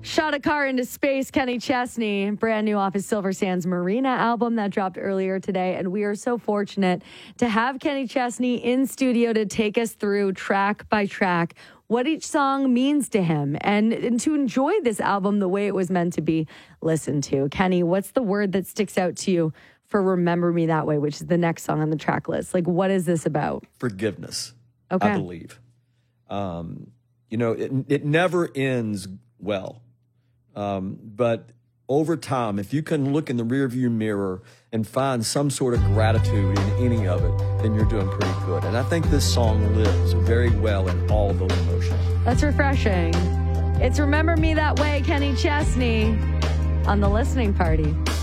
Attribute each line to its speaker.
Speaker 1: Shot a Car into Space, Kenny Chesney, brand new off his Silver Sands Marina album that dropped earlier today. And we are so fortunate to have Kenny Chesney in studio to take us through track by track what each song means to him and to enjoy this album the way it was meant to be listened to. Kenny, what's the word that sticks out to you for Remember Me That Way, which is the next song on the track list? Like, what is this about?
Speaker 2: Forgiveness,
Speaker 1: okay.
Speaker 2: I believe. It never ends well. But over time, if you can look in the rearview mirror and find some sort of gratitude in any of it, then you're doing pretty good. And I think this song lives very well in all those emotions.
Speaker 1: That's refreshing. It's Remember Me That Way, Kenny Chesney on The Listening Party.